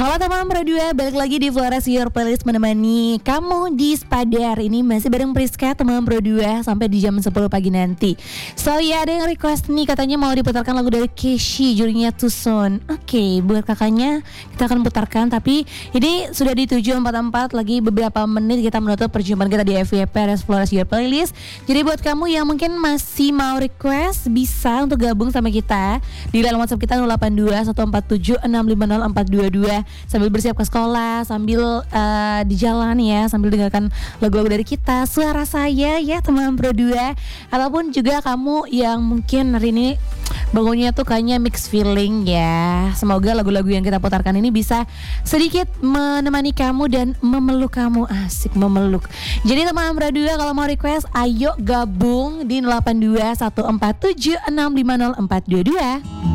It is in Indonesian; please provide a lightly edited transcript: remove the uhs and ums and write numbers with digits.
Halo teman berdua, balik lagi di Flores Your Playlist menemani kamu di Spadar. Ini masih bareng Priska teman berdua sampai di jam 10 pagi nanti. So ya, ada yang request nih, katanya mau diputarkan lagu dari Keshi, judulnya Too Soon. Oke, buat kakaknya kita akan putarkan. Tapi ini sudah di 7.44, lagi beberapa menit kita menutup perjumpaan kita di FYP Flores Your Playlist. Jadi buat kamu yang mungkin masih mau request, bisa untuk gabung sama kita di line WhatsApp kita 082 147 650 422. Sambil bersiap ke sekolah, sambil di jalan ya, sambil dengarkan lagu-lagu dari kita, suara saya ya teman berdua. Ataupun juga kamu yang mungkin hari ini bangunnya tuh kayaknya mixed feeling ya. Semoga lagu-lagu yang kita putarkan ini bisa sedikit menemani kamu dan memeluk kamu. Asik, memeluk. Jadi teman berdua kalau mau request, ayo gabung di 82 147 650 422.